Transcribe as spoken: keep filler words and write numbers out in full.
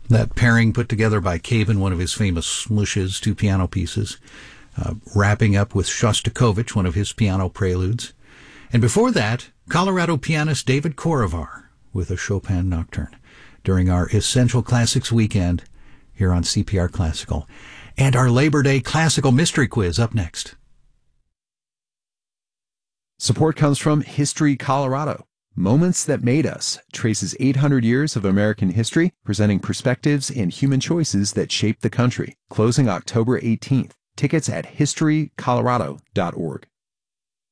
That pairing put together by Cave in one of his famous smooshes, two piano pieces, uh, wrapping up with Shostakovich, one of his piano preludes. And before that, Colorado pianist David Korovar with a Chopin Nocturne during our Essential Classics weekend here on C P R Classical. And our Labor Day Classical Mystery Quiz up next. Support comes from History Colorado. Moments That Made Us traces eight hundred years of American history, presenting perspectives and human choices that shaped the country. Closing October eighteenth. Tickets at history colorado dot org.